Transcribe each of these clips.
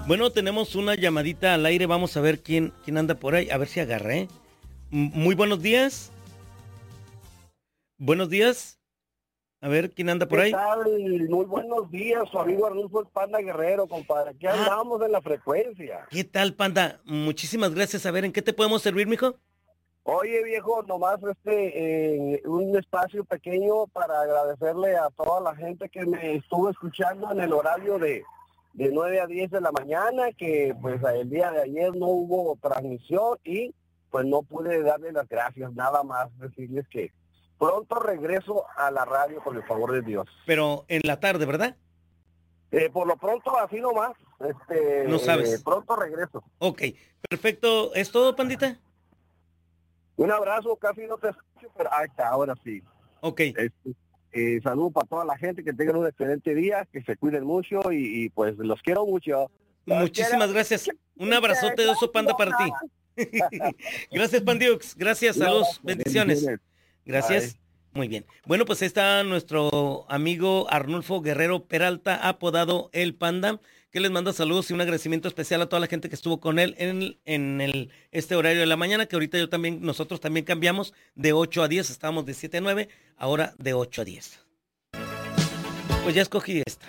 Bueno, tenemos una llamadita al aire. Vamos a ver quién anda por ahí. A ver si agarré. Muy buenos días. Buenos días. A ver quién anda por ¿Qué ahí. tal? Muy buenos días, su amigo Arnulfo el Panda Guerrero, compadre. Aquí andamos en la frecuencia. ¿Qué tal, Panda? Muchísimas gracias. A ver, ¿en qué te podemos servir, mijo? Oye, viejo, nomás un espacio pequeño para agradecerle a toda la gente que me estuvo escuchando en el horario de 9 a 10 de la mañana, que pues el día de ayer no hubo transmisión y pues no pude darle las gracias, nada más decirles que pronto regreso a la radio por el favor de Dios. Pero en la tarde, ¿verdad? Por lo pronto, así nomás, No sabes. pronto regreso. Ok, perfecto. ¿Es todo, Pandita? Un abrazo, casi no te escucho, pero ahí está, ahora sí. Ok. Saludos para toda la gente, que tengan un excelente día, que se cuiden mucho y pues los quiero mucho. Muchísimas gracias. Un abrazote de oso panda para ti. Gracias, Pandiux. Gracias, saludos, bendiciones. Gracias. Bye. Muy bien. Bueno, pues ahí está nuestro amigo Arnulfo Guerrero Peralta, apodado El Panda, que les manda saludos y un agradecimiento especial a toda la gente que estuvo con él en este horario de la mañana, que ahorita nosotros también cambiamos de 8 a 10, estábamos de 7 a 9, ahora de 8 a 10. Pues ya escogí esta.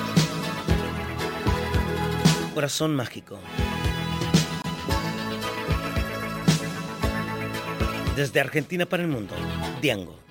Corazón mágico. Desde Argentina para el mundo, Diango.